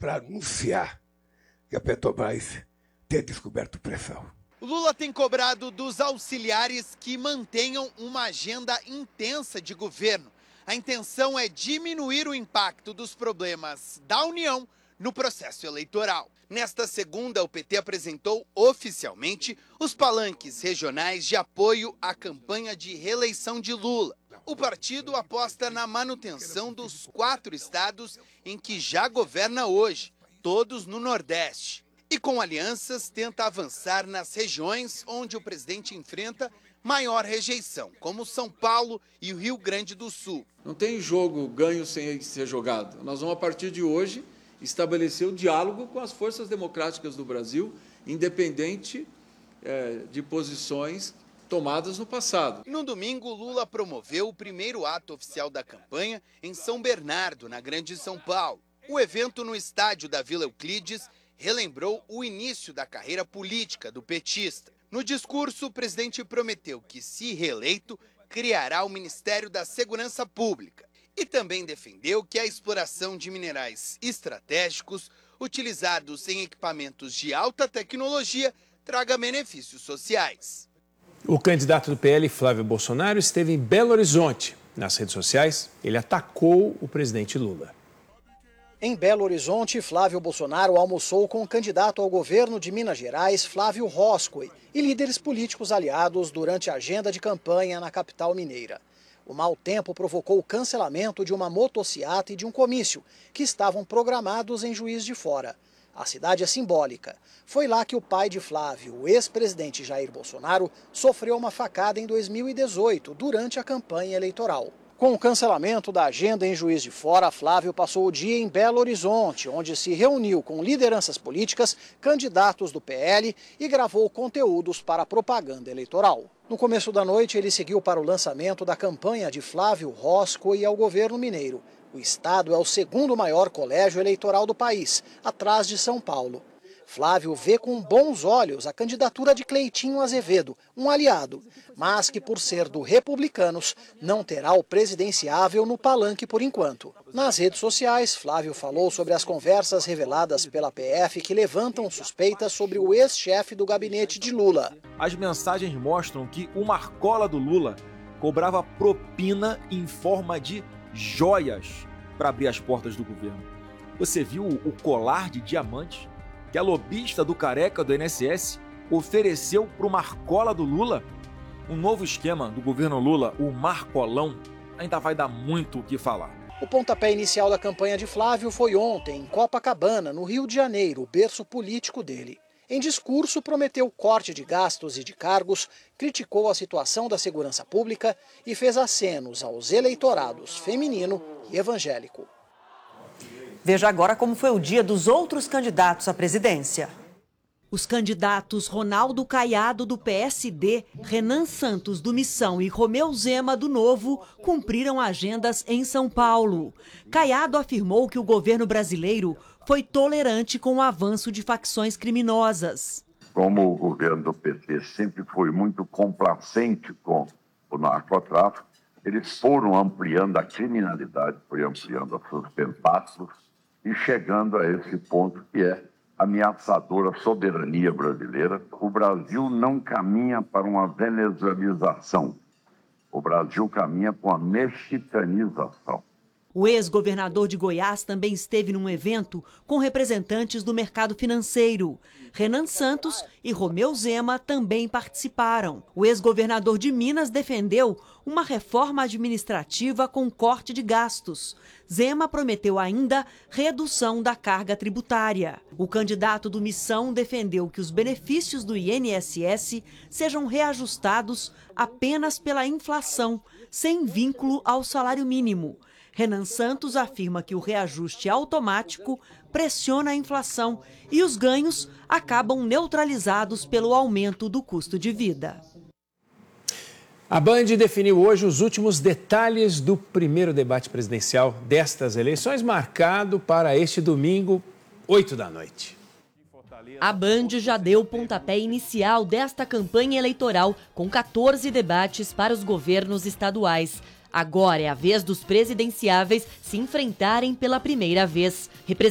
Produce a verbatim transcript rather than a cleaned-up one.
para anunciar que a Petrobras ter descoberto o pré-sal. Lula tem cobrado dos auxiliares que mantenham uma agenda intensa de governo. A intenção é diminuir o impacto dos problemas da União no processo eleitoral. Nesta segunda, o P T apresentou oficialmente os palanques regionais de apoio à campanha de reeleição de Lula. O partido aposta na manutenção dos quatro estados em que já governa hoje, todos no Nordeste. E com alianças tenta avançar nas regiões onde o presidente enfrenta maior rejeição, como São Paulo e o Rio Grande do Sul. Não tem jogo ganho sem ser jogado. Nós vamos, a partir de hoje, estabelecer o diálogo com as forças democráticas do Brasil, independente é, de posições tomadas no passado. No domingo, Lula promoveu o primeiro ato oficial da campanha em São Bernardo, na Grande São Paulo. O evento no estádio da Vila Euclides relembrou o início da carreira política do petista. No discurso, o presidente prometeu que, se reeleito, criará o Ministério da Segurança Pública e também defendeu que a exploração de minerais estratégicos utilizados em equipamentos de alta tecnologia traga benefícios sociais. O candidato do P L, Flávio Bolsonaro, esteve em Belo Horizonte. Nas redes sociais, ele atacou o presidente Lula. Em Belo Horizonte, Flávio Bolsonaro almoçou com o candidato ao governo de Minas Gerais, Flávio Roscoe, e líderes políticos aliados durante a agenda de campanha na capital mineira. O mau tempo provocou o cancelamento de uma motociata e de um comício, que estavam programados em Juiz de Fora. A cidade é simbólica. Foi lá que o pai de Flávio, o ex-presidente Jair Bolsonaro, sofreu uma facada em dois mil e dezoito, durante a campanha eleitoral. Com o cancelamento da agenda em Juiz de Fora, Flávio passou o dia em Belo Horizonte, onde se reuniu com lideranças políticas, candidatos do P L e gravou conteúdos para a propaganda eleitoral. No começo da noite, ele seguiu para o lançamento da campanha de Flávio Roscoe ao governo mineiro. O estado é o segundo maior colégio eleitoral do país, atrás de São Paulo. Flávio vê com bons olhos a candidatura de Cleitinho Azevedo, um aliado, mas que, por ser do Republicanos, não terá o presidenciável no palanque por enquanto. Nas redes sociais, Flávio falou sobre as conversas reveladas pela P F que levantam suspeitas sobre o ex-chefe do gabinete de Lula. As mensagens mostram que o Marcola do Lula cobrava propina em forma de joias para abrir as portas do governo. Você viu o colar de diamantes que a lobista do Careca do I N S S ofereceu para o Marcola do Lula? Um novo esquema do governo Lula, o Marcolão, ainda vai dar muito o que falar. O pontapé inicial da campanha de Flávio foi ontem, em Copacabana, no Rio de Janeiro, o berço político dele. Em discurso, prometeu corte de gastos e de cargos, criticou a situação da segurança pública e fez acenos aos eleitorados feminino e evangélico. Veja agora como foi o dia dos outros candidatos à presidência. Os candidatos Ronaldo Caiado, do P S D, Renan Santos, do Missão e Romeu Zema, do Novo, cumpriram agendas em São Paulo. Caiado afirmou que o governo brasileiro foi tolerante com o avanço de facções criminosas. Como o governo do P T sempre foi muito complacente com o narcotráfico, eles foram ampliando a criminalidade, foi ampliando os seus tentáculos e chegando a esse ponto que é ameaçadora à soberania brasileira. O Brasil não caminha para uma venezuelização. O Brasil caminha para uma mexicanização. O ex-governador de Goiás também esteve num evento com representantes do mercado financeiro. Renan Santos e Romeu Zema também participaram. O ex-governador de Minas defendeu uma reforma administrativa com corte de gastos. Zema prometeu ainda redução da carga tributária. O candidato do Missão defendeu que os benefícios do I N S S sejam reajustados apenas pela inflação, sem vínculo ao salário mínimo. Renan Santos afirma que o reajuste automático pressiona a inflação e os ganhos acabam neutralizados pelo aumento do custo de vida. A Band definiu hoje os últimos detalhes do primeiro debate presidencial destas eleições, marcado para este domingo, oito da noite. A Band já deu o pontapé inicial desta campanha eleitoral, com quatorze debates para os governos estaduais. Agora é a vez dos presidenciáveis se enfrentarem pela primeira vez.